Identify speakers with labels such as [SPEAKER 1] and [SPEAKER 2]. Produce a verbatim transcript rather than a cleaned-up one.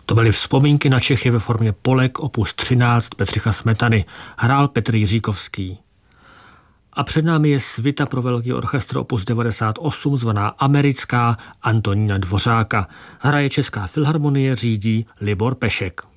[SPEAKER 1] To byly vzpomínky na Čechy ve formě Polek opus třináct Bedřicha Smetany. Hrál Petr Jiříkovský. A před námi je svita pro velký orchestr opus devadesát osm zvaná Americká Antonína Dvořáka. Hraje Česká filharmonie, řídí Libor Pešek.